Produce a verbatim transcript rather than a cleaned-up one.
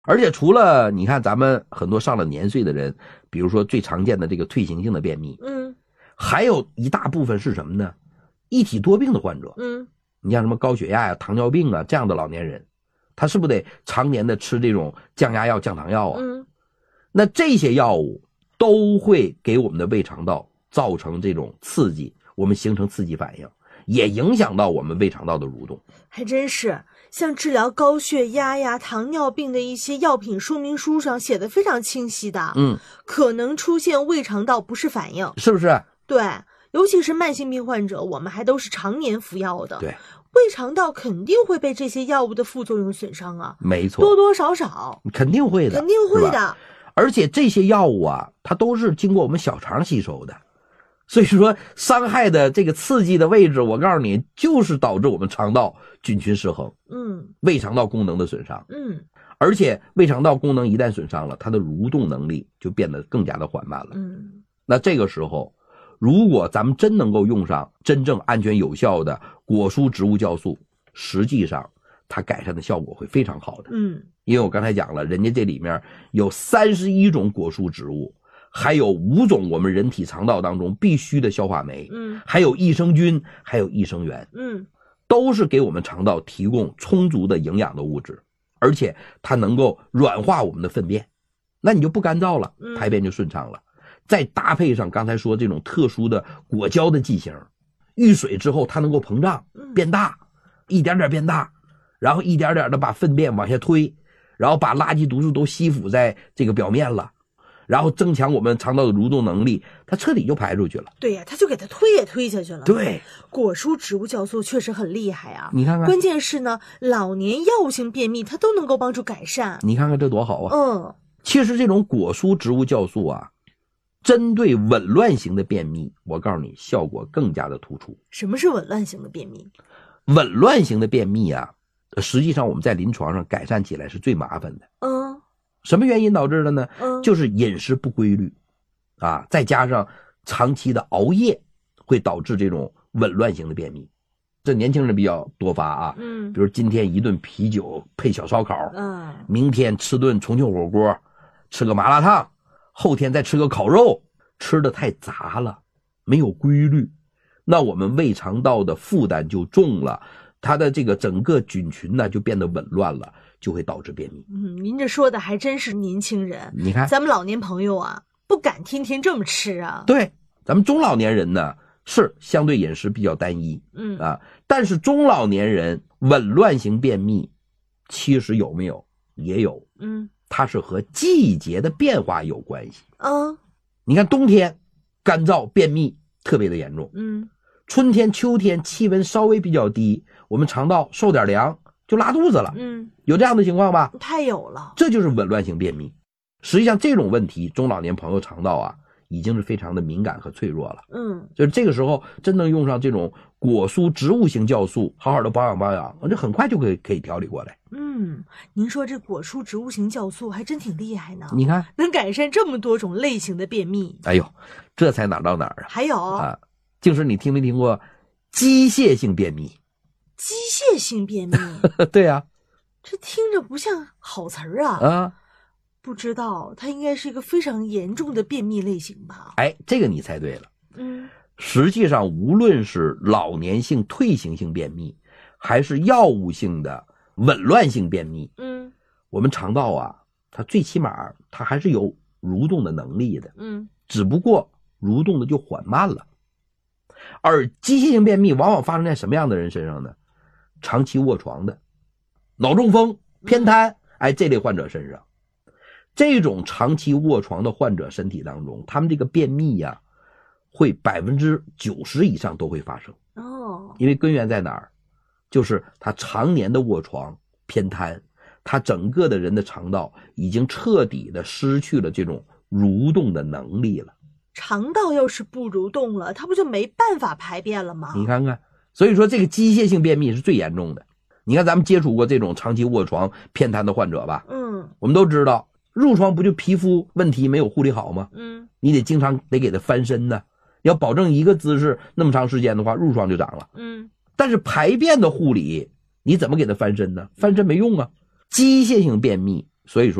而且除了你看咱们很多上了年岁的人，比如说最常见的这个退行性的便秘， 嗯， 还有一大部分是什么呢？一体多病的患者， 嗯， 你像什么高血压呀、糖尿病啊这样的老年人，他是不是得常年的吃这种降压药、降糖药啊？ 嗯， 那这些药物都会给我们的胃肠道造成这种刺激，我们形成刺激反应，也影响到我们胃肠道的蠕动。 还真是，像治疗高血压呀、糖尿病的一些药品说明书上写的非常清晰的， 嗯， 可能出现胃肠道不适反应， 是不是？ 对，尤其是慢性病患者，我们还都是常年服药的， 对， 胃肠道肯定会被这些药物的副作用损伤啊， 没错， 多多少少， 肯定会的， 肯定会的。 而且这些药物啊，它都是经过我们小肠吸收的，所以说伤害的这个刺激的位置，我告诉你，就是导致我们肠道菌群失衡， 嗯， 胃肠道功能的损伤， 嗯， 而且胃肠道功能一旦损伤了，它的蠕动能力就变得更加的缓慢了。 嗯， 那这个时候，如果咱们真能够用上真正安全有效的果蔬植物酵素，实际上它改善的效果会非常好的。 嗯， 因为我刚才讲了，人家这里面有三十一种果蔬植物，还有五种我们人体肠道当中必须的消化酶， 嗯， 还有益生菌，还有益生元， 嗯， 都是给我们肠道提供充足的营养的物质，而且它能够软化我们的粪便，那你就不干燥了，排便就顺畅了。嗯，再搭配上刚才说这种特殊的果胶的剂型，遇水之后它能够膨胀变大，一点点变大，然后一点点的把粪便往下推，然后把垃圾毒素都吸附在这个表面了，然后增强我们肠道的蠕动能力，它彻底就排出去了。 对呀，它就给它推也推下去了。 对， 果蔬植物酵素确实很厉害啊！ 你看看， 关键是呢，老年药物性便秘它都能够帮助改善。 你看看这多好啊！ 嗯， 其实这种果蔬植物酵素啊，针对紊乱型的便秘，我告诉你，效果更加的突出。 什么是紊乱型的便秘？ 紊乱型的便秘啊，实际上我们在临床上改善起来是最麻烦的。 嗯， 什么原因导致的呢？ 嗯， 就是饮食不规律啊，再加上长期的熬夜，会导致这种紊乱型的便秘。这年轻人比较多发啊， 嗯， 比如今天一顿啤酒配小烧烤， 嗯， 明天吃顿重庆火锅，吃个麻辣烫，后天再吃个烤肉，吃的太杂了，没有规律，那我们胃肠道的负担就重了，它的这个整个菌群呢就变得紊乱了，就会导致便秘。 嗯，您这说的还真是年轻人， 你看咱们老年朋友啊，不敢天天这么吃啊。 对，咱们中老年人呢是相对饮食比较单一， 嗯啊，但是中老年人紊乱型便秘，其实有没有也有， 嗯， 它是和季节的变化有关系。 啊， 你看冬天干燥便秘特别的严重， 嗯， 春天秋天气温稍微比较低，我们肠道受点凉就拉肚子了， 嗯， 有这样的情况吧？ 太有了， 这就是紊乱型便秘。实际上这种问题中老年朋友肠道啊已经是非常的敏感和脆弱了， 嗯， 就是这个时候真能用上这种果蔬植物型酵素，好好的保养保养，这很快就可以可以调理过来。 嗯，您说这果蔬植物型酵素还真挺厉害呢， 你看能改善这么多种类型的便秘。 哎呦，这才哪儿到哪儿啊？ 还有啊，净是你听没听过机械性便秘？ 机械性便秘对呀、 这听着不像好词儿啊。 啊， 不知道它应该是一个非常严重的便秘类型吧？ 哎，这个你猜对了。 嗯， 实际上无论是老年性退行性便秘，还是药物性的紊乱性便秘， 嗯， 我们肠道啊，它最起码它还是有蠕动的能力的， 嗯， 只不过蠕动的就缓慢了。而机械性便秘往往发生在什么样的人身上呢？长期卧床的、脑中风、偏瘫，哎，这类患者身上。这种长期卧床的患者身体当中，他们这个便秘呀、啊，会百分之九十以上都会发生。 哦， 因为根源在哪儿？就是他常年的卧床、偏瘫，他整个的人的肠道已经彻底的失去了这种蠕动的能力了。 肠道要是不蠕动了，它不就没办法排便了吗？ 你看看，所以说这个机械性便秘是最严重的。你看咱们接触过这种长期卧床偏瘫的患者吧？ 嗯， 我们都知道，褥疮不就皮肤问题没有护理好吗？ 嗯， 你得经常得给它翻身呢，要保证一个姿势那么长时间的话，褥疮就长了。 嗯， 但是排便的护理，你怎么给它翻身呢？翻身没用啊。机械性便秘所以说